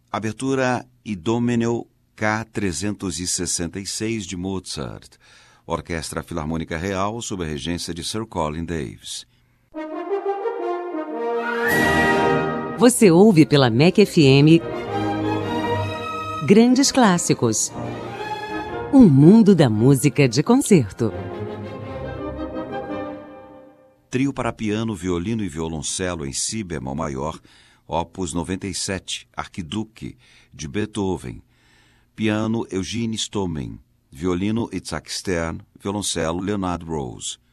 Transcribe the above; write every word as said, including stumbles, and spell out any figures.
Abertura Idomeneo K trezentos e sessenta e seis de Mozart, Orquestra Filarmônica Real sob a regência de Sir Colin Davis. Você ouve pela M E C F M Grandes Clássicos. Um mundo da música de concerto. Trio para piano, violino e violoncelo em si bemol maior, opus noventa e sete, Arquiduque, de Beethoven. Piano, Eugene Stollman. Violino, Itzhak Stern. Violoncelo, Leonard Rose.